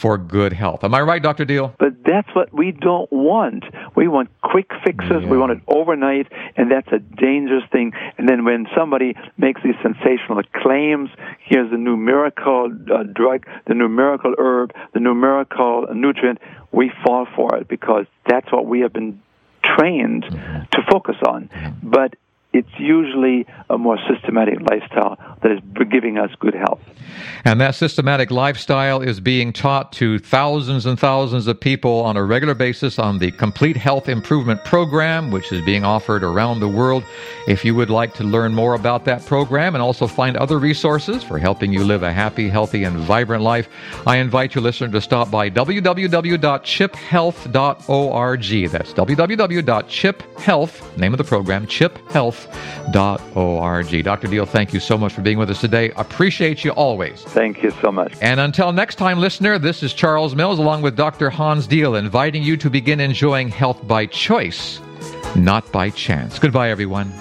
for good health. Am I right, Dr. Deal? But that's what we don't want. We want quick fixes. We want it overnight, and that's a dangerous thing. And then when somebody makes these sensational claims, here's the new miracle drug, the new miracle herb, the new miracle nutrient, we fall for it because that's what we have been trained to focus on. But it's usually a more systematic lifestyle that is giving us good health. And that systematic lifestyle is being taught to thousands and thousands of people on a regular basis on the Complete Health Improvement Program, which is being offered around the world. If you would like to learn more about that program and also find other resources for helping you live a happy, healthy, and vibrant life, I invite you, listener, to stop by www.chiphealth.org. That's www.chiphealth, name of the program, chiphealth.org. Dr. Deal, thank you so much for being with us today. Appreciate you always. Thank you so much. And until next time, listener, this is Charles Mills along with Dr. Hans Deal, inviting you to begin enjoying health by choice, not by chance. Goodbye, everyone.